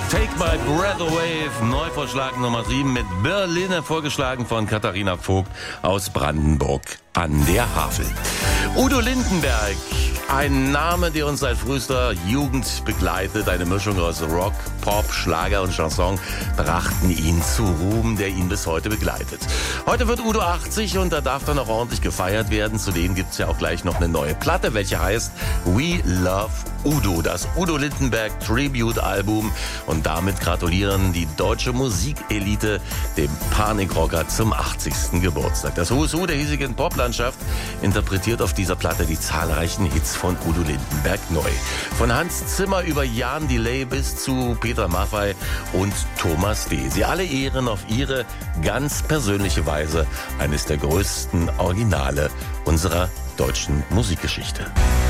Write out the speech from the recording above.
Take My Breath Away, Neuvorschlag Nummer 7 mit Berliner, vorgeschlagen von Katharina Vogt aus Brandenburg an der Havel. Udo Lindenberg, ein Name, der uns seit frühester Jugend begleitet. Eine Mischung aus Rock, Pop, Schlager und Chanson brachten ihn zu Ruhm, der ihn bis heute begleitet. Heute wird Udo 80 und da darf dann auch ordentlich gefeiert werden. Zudem gibt es ja auch gleich noch eine neue Platte, welche heißt We Love Udo, das Udo Lindenberg Tribute-Album. Und damit gratulieren die deutsche Musikelite dem Panikrocker zum 80. Geburtstag. Das Who's Who der hiesigen Poplandschaft interpretiert auf dieser Platte die zahlreichen Hits von Udo Lindenberg neu. Von Hans Zimmer über Jan Delay bis zu Peter Maffay und Thomas D. Sie alle ehren auf ihre ganz persönliche Weise eines der größten Originale unserer deutschen Musikgeschichte.